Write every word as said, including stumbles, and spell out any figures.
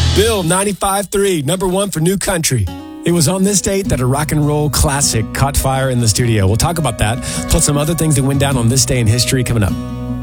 Bill, ninety-five three, number one for New Country. It was on this date that a rock and roll classic caught fire in the studio. We'll talk about that, plus some other things that went down on this day in history coming up.